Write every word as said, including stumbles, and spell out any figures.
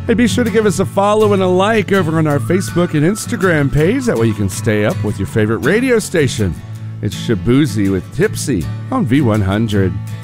Hey, be sure to give us a follow and a like over on our Facebook and Instagram page. That way you can stay up with your favorite radio station. It's Shaboozey with Tipsy on V one hundred.